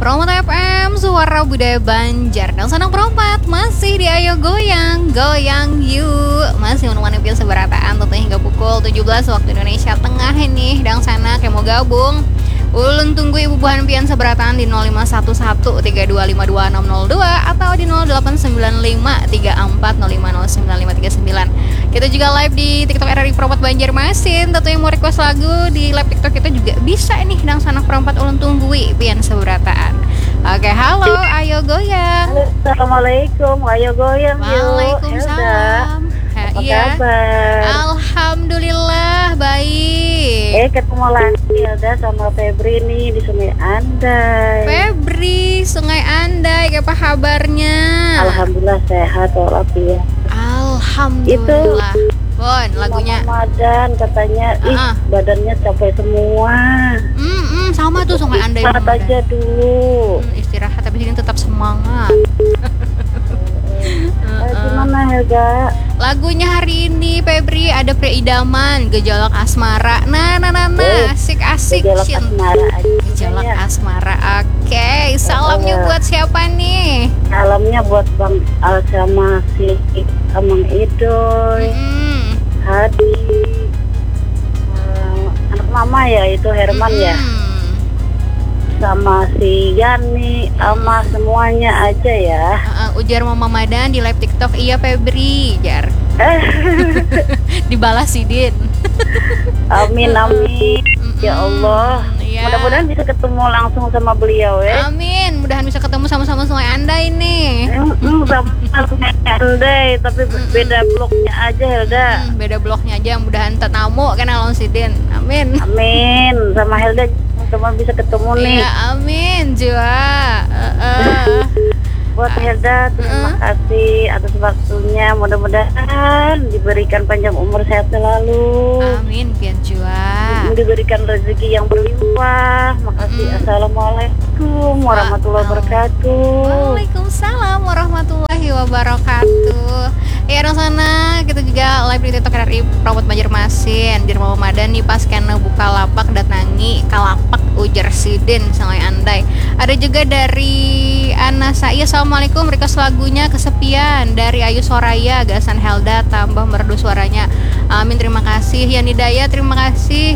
Promoto FM, suara budaya Banjar. Dan senang perompat, masih di Ayo Goyang, Goyang Yuk. Masih menemani biasa berataan tentunya hingga pukul 17 waktu Indonesia Tengah ini. Dan sana kayak mau gabung, ulun tunggu Ibu Buhan Pian Seberataan di 0511-3252-602 atau di 0895-34050939. Kita juga live di TikTok RRI Perompat Banjarmasin. Tentunya mau request lagu di live TikTok kita juga bisa nih. Dan sana perompat ulun tunggu Pian Seberataan. Oke, halo, ayo goyang. Assalamualaikum, ayo goyang. Waalaikumsalam. Apa kabar? Alhamdulillah baik. Ketemu lagi Hilda sama Febri nih di Sungai Andai. Febri, Sungai Andai, apa kabarnya? Alhamdulillah sehat walafiat. Alhamdulillah. Bon, lagunya Ramadan katanya, badannya capek semua. Sama tuh Sungai Andai. Istirahat aja dulu. Istirahat, tapi ini tetap semangat. Gimana Hilda? Lagunya hari ini Febri ada Preidaman, Gejolak Asmara. Nah, asik-asik. Gejolak Asmara aja. Gejolak Asmara. Oke, salamnya buat siapa nih? Salamnya buat Bang Al sama si Amang Idoy, Hadi, anak mama ya itu Herman ya, sama si Yani, sama semuanya aja ya. Ujar Mama Madan di live TikTok, iya Febri, jar. Dibalas Sidin. Amin. Ya Allah. Ya. Mudah-mudahan bisa ketemu langsung sama beliau ya. Amin. Mudahan bisa ketemu sama-sama Sungai Andai ini. Sama Sungai Andai, tapi beda bloknya aja Hilda. Beda bloknya aja. Mudahan tetamu kan Alon Sidin. Amin. Amin. Sama Hilda semua bisa ketemu nih. Iya, amin juga. Buat Hilda, terima kasih atas waktunya. Mudah-mudahan diberikan panjang umur, sehat selalu. Amin, pian jua. Diberikan rezeki yang berlimpah. Makasih. Assalamualaikum warahmatullahi wabarakatuh. Waalaikumsalam warahmatullahi wabarakatuh. Ya, dong sana kita juga live di TikTok RRI Perompat Banjarmasin. Di Mama Madan nih pas kena buka lapak datangi kalapak ujar Sidin Sungai Andai. Ada juga dari Ana Saya, assalamualaikum, request lagunya Kesepian dari Ayu Soraya, Gasan Helda tambah merdu suaranya. Amin, terima kasih. Yani Dayat, terima kasih.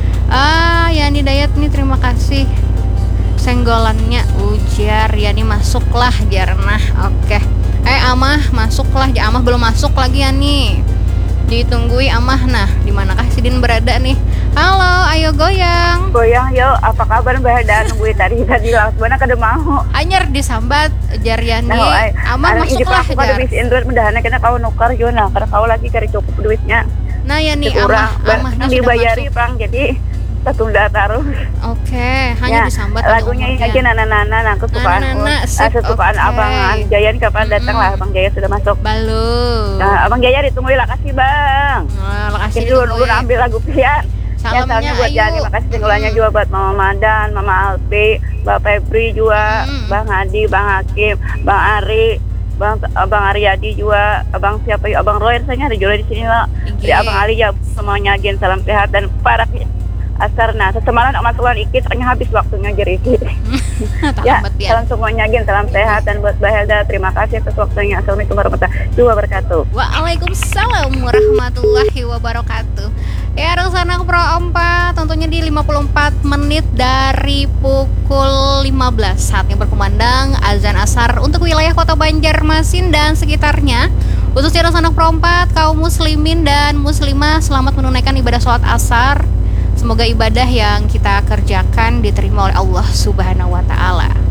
Yani Dayat nih terima kasih. Senggolannya ujar Yani masuklah jarnah. Oke. Amah masuklah, ya Amah belum masuk lagi ya nih. Ditunggui Amah. Nah, di manakah Sidin berada nih? Halo, ayo goyang. Goyang yo, apa kabar Mbak Heda? Nungguin tadi laut mana kada mau. Anyar disambat jar Yani. Amah masuklah jar. Kada bisa duit mendahana kena kau nukar yo nah, karena kau lagi cari cukup duitnya. Nah, Yani Amah dibayari Pang, jadi tertunda taruh. Oke, hanya disambat lagunya aja nana kesukaan kesukaan Abang Jaya nih kapan datang lah. Abang Jaya sudah masuk. Belum. Nah, Abang Jaya ditunggu, makasih Bang. Makasih. Jadi dulu ambil lagu Pian. Salamnya buat Yani, makasih tinggalannya juga buat Mama Madan, Mama Alpi, Mbak Febri juga, Bang Hadi, Bang Hakim, Bang Ari, Abang Aryadi juga, Abang siapa ya, Abang Roy, rasanya ada juga di sini lah. Dari Abang Ali ya, semuanya agen salam sehat dan para asar. Nah, sesemalan masukkan ikit, hanya habis waktunya jeriki. Ya, salam semuanya agen salam sehat dan buat Mbak Helda terima kasih atas waktunya. Assalamualaikum warahmatullahi wabarakatuh. Waalaikumsalam warahmatullahi wabarakatuh. Ya, ada sana Pro 4 tentunya di 54 menit dari pukul 15 saatnya berkumandang azan asar untuk wilayah Kota Banjarmasin dan sekitarnya. Khususnya ada sana Pro 4 kaum muslimin dan muslimah selamat menunaikan ibadah sholat asar. Semoga ibadah yang kita kerjakan diterima oleh Allah Subhanahu wa Ta'ala.